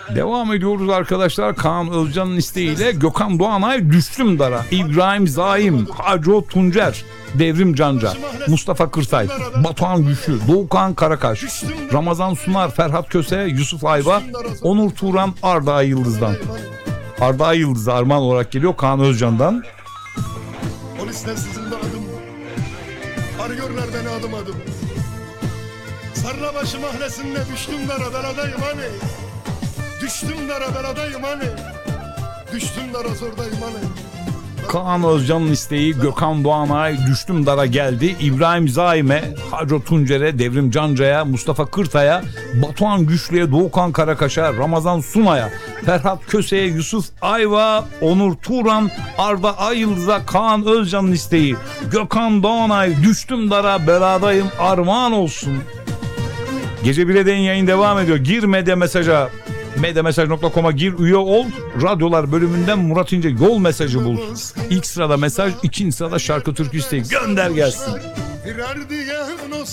Devam ediyoruz arkadaşlar. Kaan Özcan'ın isteğiyle Gökhan Doğanay Düştüm Dara, İbrahim Zaim, Hacı Tuncer, Devrim Canca, Mustafa Kırsay, Batuhan Güçlü, Doğukan Karakaş, Ramazan Sunar, Ferhat Köse, Yusuf Ayva, Onur Turan, Arda Yıldız'dan. Arda Yıldız armağan olarak geliyor Kaan Özcan'dan. Polisler sizinle adım. Arıyorlar beni adım adım. Sarıbaşı mahallesinde düştüm dara beladayım hani. Düştüm dara beladayım hani. Düştüm dara zordayım hani. Kaan Özcan'ın isteği Gökhan Doğanay Düştüm Dara geldi. İbrahim Zaim'e, Hacı Tuncer'e, Devrim Canca'ya, Mustafa Kırtay'a, Batuhan Güçlü'ye, Doğukan Karakaş'a, Ramazan Sunay'a, Ferhat Köse'ye, Yusuf Ayva, Onur Turan, Arda Ayıldız'a Kaan Özcan'ın isteği Gökhan Doğanay Düştüm Dara beladayım armağan olsun. Gece 1'e değin yayın devam ediyor. Gir medya mesaja. Medyamesaj.com'a gir, üye ol. Radyolar bölümünden Murat İnce yol mesajı bul. İlk sırada mesaj, ikinci sırada şarkı türkü isteği. Gönder gelsin.